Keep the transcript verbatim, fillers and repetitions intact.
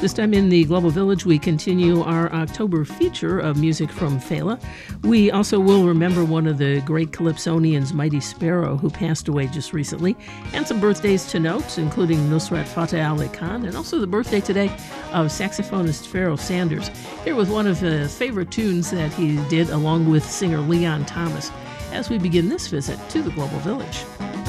This time in the Global Village, we continue our October feature of music from Fela. We also will remember one of the great calypsonians, Mighty Sparrow, who passed away just recently, and some birthdays to note, including Nusrat Fateh Ali Khan, and also the birthday today of saxophonist Pharoah Sanders, here with one of his favorite tunes that he did along with singer Leon Thomas, as we begin this visit to the Global Village.